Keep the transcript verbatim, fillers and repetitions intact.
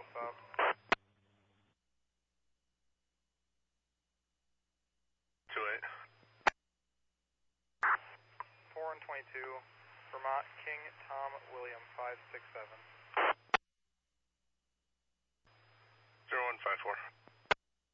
stop. two eight. four and twenty-two, Vermont, King, Tom, William, five six seven. zero one five four.